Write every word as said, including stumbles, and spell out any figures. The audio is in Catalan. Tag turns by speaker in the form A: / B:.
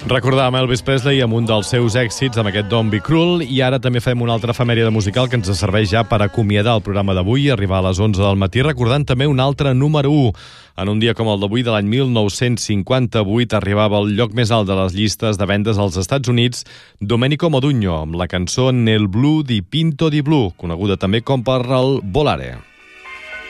A: Recordàvem Elvis Presley amb un dels seus èxits, amb aquest Don't Be Cruel, i ara també fem una altra efemèride musical que ens serveix ja per acomiadar el programa d'avui, arribar a les onze del matí, recordant també un altre número u. En un dia com el d'avui, de l'any mil nou-cents cinquanta-vuit, arribava al lloc més alt de les llistes de vendes als Estats Units Domenico Modugno, amb la cançó Nel blu di Pinto di Blu, coneguda també com per el Volare.